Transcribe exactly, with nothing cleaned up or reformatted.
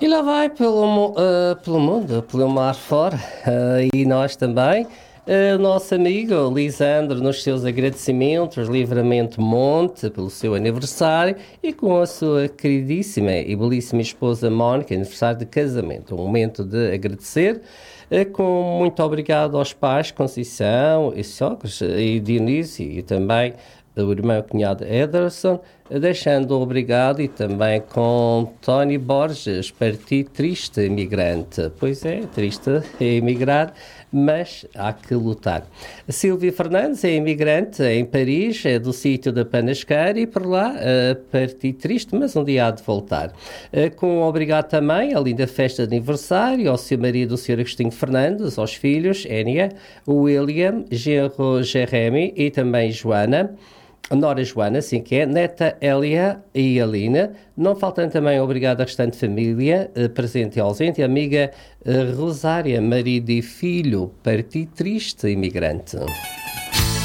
E lá vai pelo, mu- eh, pelo mundo, pelo mar fora, eh, e nós também. Eh, O nosso amigo Lisandro, nos seus agradecimentos, Livramento Monte, pelo seu aniversário, e com a sua queridíssima e belíssima esposa Mónica, aniversário de casamento. Um momento de agradecer. Eh, Com muito obrigado aos pais, Conceição e sogros, eh, e Dionísio, e também o irmão e cunhado Ederson, deixando obrigado e também com Tony Borges, Parti Triste Imigrante. Pois é, triste é emigrar, mas há que lutar. Silvia Fernandes é imigrante em Paris, é do sítio da Panasqueira e por lá uh, parti triste, mas um dia há de voltar. Uh, com um obrigado também à linda festa de aniversário, ao seu marido, o senhor Agostinho Fernandes, aos filhos, Énia, William, genro Jeremy e também Joana, Nora Joana, assim que é, neta Elia e Alina, não faltando também obrigado à restante família, eh, presente e ausente, a amiga eh, Rosária, marido e filho, parti triste imigrante.